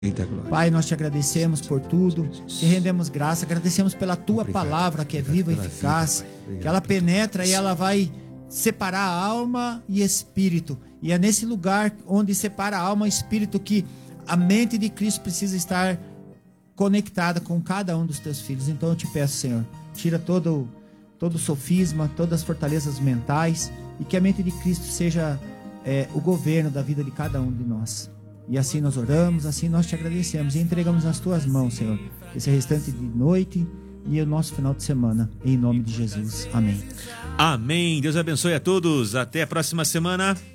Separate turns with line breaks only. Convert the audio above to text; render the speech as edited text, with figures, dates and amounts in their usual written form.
Eita glória.
Pai, nós te agradecemos por tudo, te rendemos graça, agradecemos pela tua palavra que é viva e eficaz, que ela penetra e ela vai separar alma e espírito. E é nesse lugar onde separa alma e espírito que a mente de Cristo precisa estar conectada com cada um dos teus filhos. Então eu te peço, Senhor, tira todo o sofisma, todas as fortalezas mentais, e que a mente de Cristo seja o governo da vida de cada um de nós. E assim nós oramos, assim nós te agradecemos e entregamos nas tuas mãos, Senhor, esse restante de noite e o nosso final de semana, em nome de Jesus. Amém.
Amém. Deus abençoe a todos. Até a próxima semana.